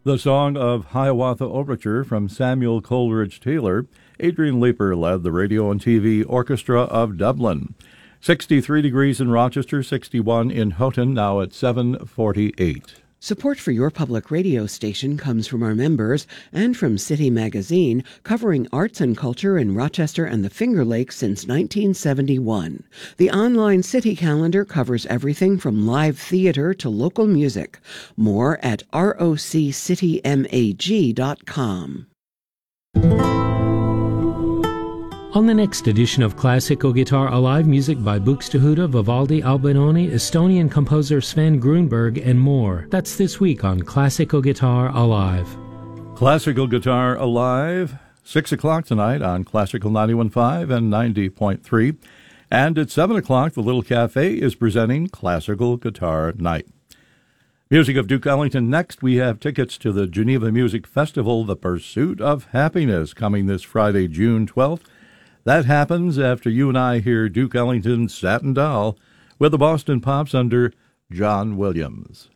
The Song of Hiawatha Overture from Samuel Coleridge Taylor. Adrian Leeper led the radio and TV orchestra of Dublin. 63 degrees in Rochester, 61 in Houghton, now at 7:48. Support for your public radio station comes from our members and from City Magazine, covering arts and culture in Rochester and the Finger Lakes since 1971. The online City calendar covers everything from live theater to local music. More at roccitymag.com. On the next edition of Classical Guitar Alive, music by Buxtehude, Vivaldi, Albinoni, Estonian composer Sven Grunberg, and more. That's this week on Classical Guitar Alive. Classical Guitar Alive, 6 o'clock tonight on Classical 91.5 and 90.3. And at 7 o'clock, the Little Cafe is presenting Classical Guitar Night. Music of Duke Ellington. Next, we have tickets to the Geneva Music Festival, The Pursuit of Happiness, coming this Friday, June 12th. That happens after you and I hear Duke Ellington's Satin Doll with the Boston Pops under John Williams.